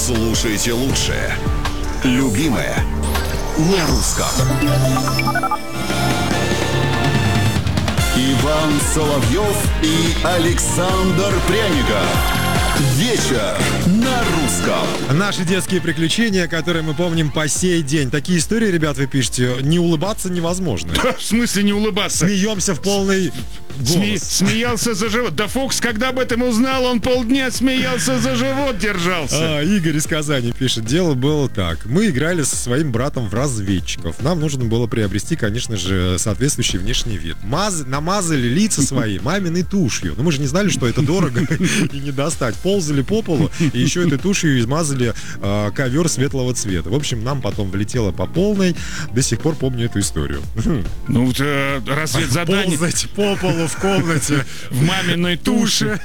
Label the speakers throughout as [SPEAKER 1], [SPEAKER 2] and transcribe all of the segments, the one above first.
[SPEAKER 1] Слушайте лучшее. Любимое на русском. Иван Соловьев и Александр Пряников. Вечер на русском.
[SPEAKER 2] Наши детские приключения, которые мы помним по сей день. Такие истории, ребят, вы пишете, не улыбаться невозможно.
[SPEAKER 3] В смысле не улыбаться?
[SPEAKER 2] Смеемся в полный голос.
[SPEAKER 3] Смеялся за живот. Да Фокс, когда об этом узнал, он полдня смеялся за живот, держался.
[SPEAKER 2] Игорь из Казани пишет, дело было так. Мы играли со своим братом в разведчиков. Нам нужно было приобрести, конечно же, соответствующий внешний вид. Намазали лица свои маминой тушью. Но мы же не знали, что это дорого и не достать. Ползали по полу и еще этой тушью измазали ковер светлого цвета. В общем, нам потом влетело по полной. До сих пор помню эту историю.
[SPEAKER 3] Ну, разведзадание.
[SPEAKER 2] Ползать по полу в комнате
[SPEAKER 3] в маминой туше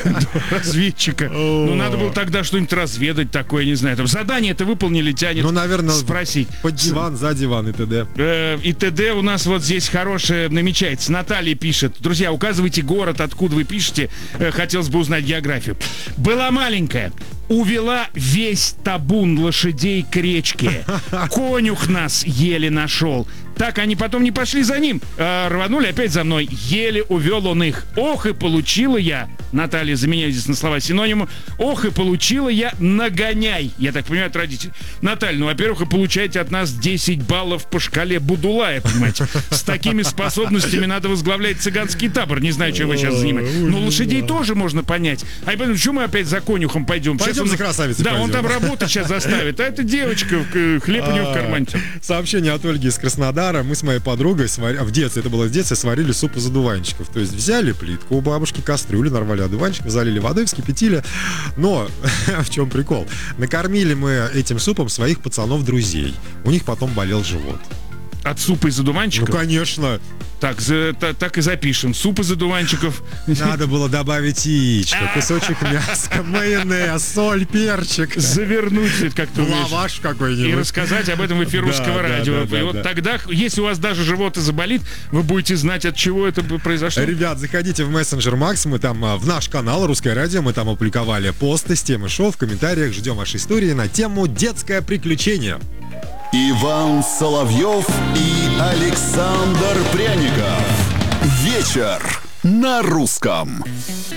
[SPEAKER 3] разведчика. Ну, надо было тогда что-нибудь разведать такое, не знаю. Там задание-то выполнили, тянет.
[SPEAKER 2] Ну, наверное,
[SPEAKER 3] спросить.
[SPEAKER 2] Под диван, за диван и т.д.
[SPEAKER 3] И т.д. у нас вот здесь хорошее намечается. Наталья пишет. Друзья, указывайте город, откуда вы пишете. Хотелось бы узнать географию. Была маленькая. Увела весь табун лошадей к речке. Конюх нас еле нашел. Так они потом не пошли за ним, а рванули опять за мной. Еле увел он их. Ох, и получила я. Наталья, заменяю здесь на слова синониму. Ох, и получила я нагоняй. Я так понимаю, от родителей. Наталья, ну, во-первых, вы получаете от нас 10 баллов по шкале Будулая, понимаете. С такими способностями надо возглавлять цыганский табор. Не знаю, чем вы сейчас занимаетесь. Но лошадей тоже можно понять. А я понимаю, почему мы опять за конюхом пойдем?
[SPEAKER 2] Пойдем за красавицей.
[SPEAKER 3] Да, он там работать сейчас заставит. А это девочка, хлеб у нее в кармане.
[SPEAKER 2] Сообщение от Ольги из Краснодара. Мы с моей подругой в детстве, это было в детстве, сварили суп из одуванчиков. То есть взяли плитку у бабушки, кастрюлю, нарвали одуванчиков, залили водой, вскипятили. Но в чем прикол? Накормили мы этим супом своих пацанов-друзей. У них потом болел живот.
[SPEAKER 3] От супа из одуванчиков?
[SPEAKER 2] Ну, конечно.
[SPEAKER 3] Так и запишем. Суп из одуванчиков.
[SPEAKER 2] Надо было добавить яичко, кусочек мяса, майонез, соль, перчик.
[SPEAKER 3] Завернуть как-то
[SPEAKER 2] лаваш какой-нибудь.
[SPEAKER 3] И рассказать об этом в эфир русского радио. И вот тогда, если у вас даже живот и заболит, вы будете знать, от чего это произошло.
[SPEAKER 2] Ребят, заходите в мессенджер Макс, мы там в наш канал Русское радио, мы там опубликовали посты с темы шоу, в комментариях ждем вашей истории на тему «Детское приключение».
[SPEAKER 1] Иван Соловьев и Александр Пряников. Вечер на русском.